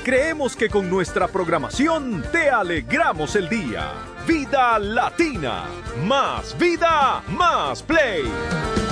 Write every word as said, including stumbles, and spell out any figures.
Creemos que con nuestra programación te alegramos el día. Vida Latina. Más vida, más play.